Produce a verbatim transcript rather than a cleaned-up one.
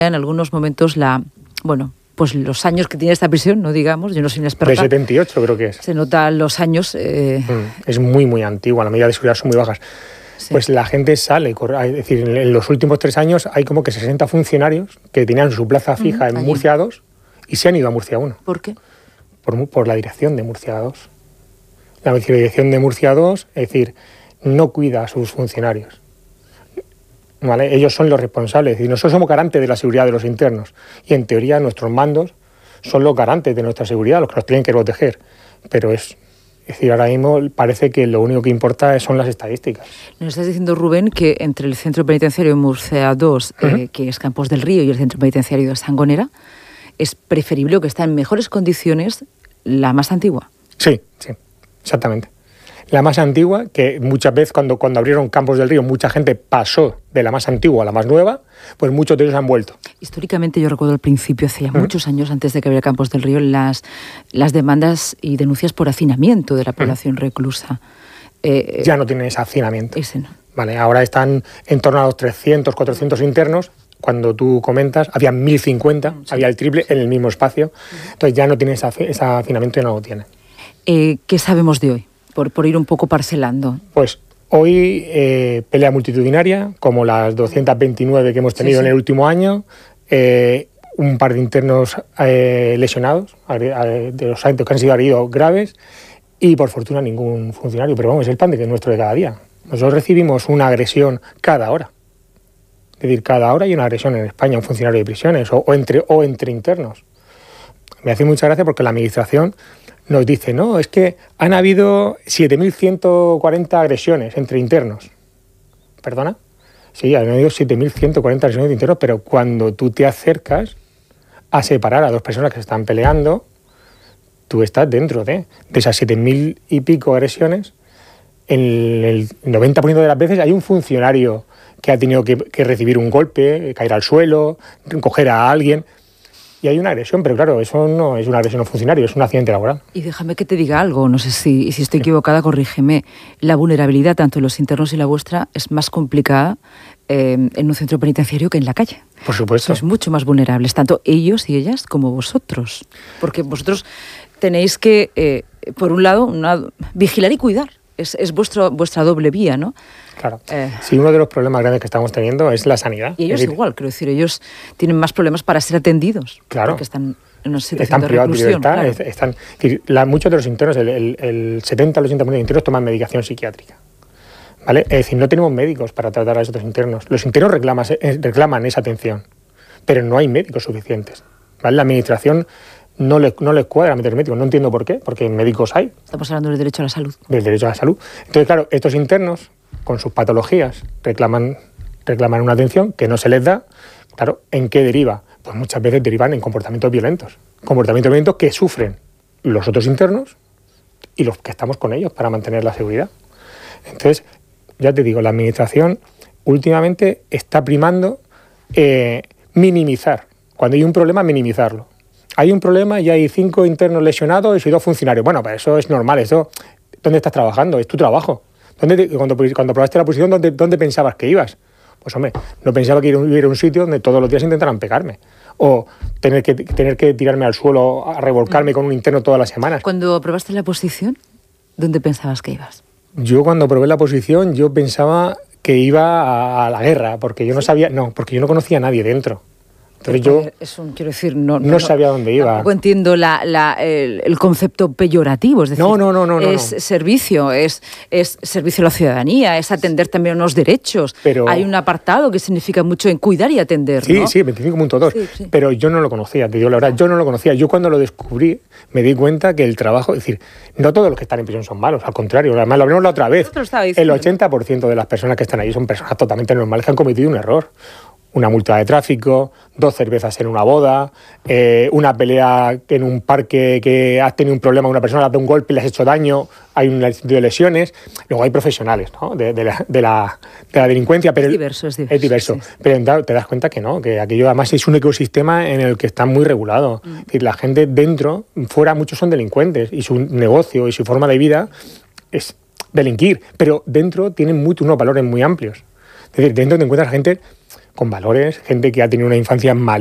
En algunos momentos la, bueno, pues los años que tiene esta prisión, no digamos, yo no soy una experta. De setenta y ocho creo que es. Se notan los años. Eh... Mm, es muy, muy antigua, las medidas de seguridad son muy bajas. Sí. Pues la gente sale, es decir, en los últimos tres años hay como que sesenta funcionarios que tenían su plaza fija mm, en Murcia dos y se han ido a Murcia uno. ¿Por qué? Por, por la dirección de Murcia dos. La dirección de Murcia dos, es decir, no cuida a sus funcionarios. ¿Vale? Ellos son los responsables y nosotros somos garantes de la seguridad de los internos y en teoría nuestros mandos son los garantes de nuestra seguridad, los que nos tienen que proteger, pero es, es decir, ahora mismo parece que lo único que importa son las estadísticas. Nos estás diciendo, Rubén, que entre el centro penitenciario de Murcia dos, uh-huh. eh, que es Campos del Río, y el centro penitenciario de Sangonera, es preferible o que está en mejores condiciones la más antigua. Sí, sí, exactamente. La más antigua, que muchas veces cuando, cuando abrieron Campos del Río, mucha gente pasó de la más antigua a la más nueva, pues muchos de ellos han vuelto. Históricamente, yo recuerdo al principio, hace ya ¿Mm? muchos años, antes de que abriera Campos del Río, las, las demandas y denuncias por hacinamiento de la población ¿Mm? reclusa. Eh, ya no tienen ese hacinamiento. Ese no. Vale, ahora están en torno a los trescientos, cuatrocientos internos. Cuando tú comentas, había mil cincuenta, sí. había el triple en el mismo espacio. Entonces ya no tiene ese, ese hacinamiento y no lo tiene. Eh, ¿Qué sabemos de hoy? Por, por ir un poco parcelando. Pues hoy eh, pelea multitudinaria, como las doscientas veintinueve que hemos tenido sí, sí. en el último año, eh, un par de internos eh, lesionados, de los que han sido heridos graves, y por fortuna ningún funcionario, pero vamos, es el pan de que es nuestro de cada día. Nosotros recibimos una agresión cada hora. Es decir, cada hora hay una agresión en España, un funcionario de prisiones, o, o, entre, o entre internos. Me hace mucha gracia porque la administración nos dice, no, es que han habido siete mil ciento cuarenta agresiones entre internos. ¿Perdona? Sí, han habido siete mil ciento cuarenta agresiones de internos, pero cuando tú te acercas a separar a dos personas que se están peleando, tú estás dentro de, de esas siete mil y pico agresiones. En el noventa por ciento de las veces hay un funcionario que ha tenido que, que recibir un golpe, caer al suelo, coger a alguien. Y hay una agresión, pero claro, eso no es una agresión a un funcionario, es un accidente laboral. Y déjame que te diga algo, no sé si, si estoy equivocada, corrígeme. La vulnerabilidad, tanto de los internos y la vuestra, es más complicada eh, en un centro penitenciario que en la calle. Por supuesto. Sois mucho más vulnerables, tanto ellos y ellas como vosotros. Porque vosotros tenéis que, eh, por un lado, una, vigilar y cuidar. Es, es vuestro, vuestra doble vía, ¿no? Claro. Eh. Sí, uno de los problemas grandes que estamos teniendo es la sanidad. Y ellos es decir, igual, quiero decir, ellos tienen más problemas para ser atendidos. Claro. Porque están en una situación están de reclusión. Libertad, claro. están, es decir, la, muchos de los internos, el, el, el setenta al ochenta por ciento de internos toman medicación psiquiátrica. ¿Vale? Es decir, no tenemos médicos para tratar a esos internos. Los internos reclaman, reclaman esa atención, pero no hay médicos suficientes. ¿Vale? La administración no les, no les cuadra meter médicos. No entiendo por qué, porque médicos hay. Estamos hablando del derecho a la salud. Del derecho a la salud. Entonces, claro, estos internos, con sus patologías, reclaman, reclaman una atención que no se les da. Claro, ¿en qué deriva? Pues muchas veces derivan en comportamientos violentos. Comportamientos violentos que sufren los otros internos y los que estamos con ellos para mantener la seguridad. Entonces, ya te digo, la administración últimamente está primando eh, minimizar. Cuando hay un problema, minimizarlo. Hay un problema y hay cinco internos lesionados y dos funcionarios. Bueno, pues eso es normal. Eso, ¿dónde estás trabajando? Es tu trabajo. ¿Dónde te, cuando, cuando aprobaste la posición, ¿dónde, ¿dónde pensabas que ibas? Pues hombre, no pensaba que iba a ir a un sitio donde todos los días intentaran pegarme. O tener que, tener que tirarme al suelo, a revolcarme con un interno todas las semanas. Cuando aprobaste la posición, ¿dónde pensabas que ibas? Yo cuando aprobé la posición, yo pensaba que iba a, a la guerra, porque yo no sabía, no, porque yo no conocía a nadie dentro. Entonces yo es un, quiero decir, no, no, no sabía dónde iba. Tampoco entiendo la, la, el, el concepto peyorativo, es decir, no, no, no, no, es no. servicio, es, es servicio a la ciudadanía, es atender también unos derechos. Pero hay un apartado que significa mucho en cuidar y atender, sí, ¿no? Sí, veinticinco punto dos, sí, sí. Pero yo no lo conocía, te digo la verdad, yo no lo conocía. Yo cuando lo descubrí me di cuenta que el trabajo, es decir, no todos los que están en prisión son malos, al contrario, además lo hablamos la otra vez. El ochenta por ciento de las personas que están ahí son personas totalmente normales que han cometido un error. Una multa de tráfico, dos cervezas en una boda, eh, una pelea en un parque que has tenido un problema, una persona le ha dado un golpe y le has hecho daño, hay un sentido de lesiones. Luego hay profesionales, ¿no? de, de, la, de, la, de la delincuencia. Pero es diverso, es diverso. Es diverso. Sí, sí. Pero te das cuenta que no, que aquello además es un ecosistema en el que está muy regulado. Mm. Es decir, la gente dentro, fuera muchos son delincuentes y su negocio y su forma de vida es delinquir, pero dentro tienen muy, unos valores muy amplios. Es decir, dentro te encuentras gente con valores, gente que ha tenido una infancia mal